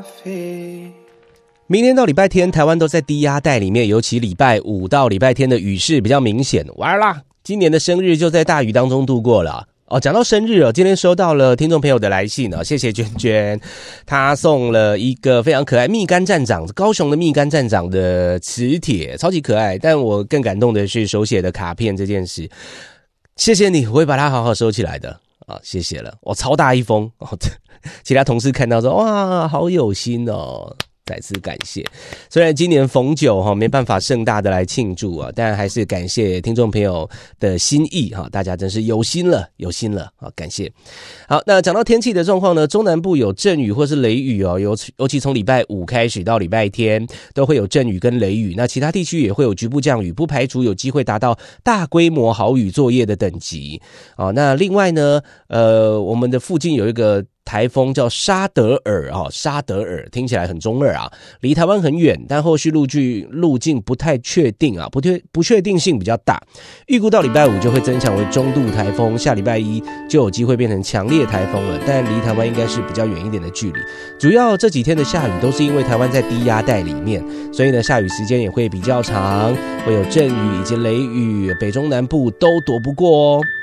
明天到礼拜天，台湾都在低压带里面，尤其礼拜五到礼拜天的雨势比较明显。完啦，今年的生日就在大雨当中度过了。讲到生日今天收到了听众朋友的来信谢谢娟娟，她送了一个非常可爱蜜柑站长，高雄的蜜柑站长的磁铁，超级可爱。但我更感动的是手写的卡片这件事，谢谢你，我会把它好好收起来的谢谢了，我超大一封其他同事看到说哇，好有心哦。再次感谢，虽然今年逢九没办法盛大的来庆祝但还是感谢听众朋友的心意大家真是有心了感谢。好，那讲到天气的状况呢，中南部有阵雨或是雷雨尤其从礼拜五开始到礼拜天都会有阵雨跟雷雨，那其他地区也会有局部降雨，不排除有机会达到大规模豪雨作业的等级那另外呢我们的附近有一个台风叫沙德尔沙德尔听起来很中二离台湾很远，但后续路径不太确定不确定性比较大，预估到礼拜五就会增强为中度台风，下礼拜一就有机会变成强烈台风了，但离台湾应该是比较远一点的距离。主要这几天的下雨都是因为台湾在低压带里面，所以呢下雨时间也会比较长，会有阵雨以及雷雨，北中南部都躲不过